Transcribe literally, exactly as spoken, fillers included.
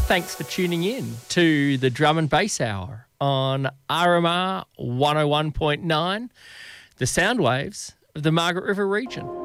Thanks for tuning in to the Drum and Bass Hour on R M R one oh one point nine, the sound waves of the Margaret River region.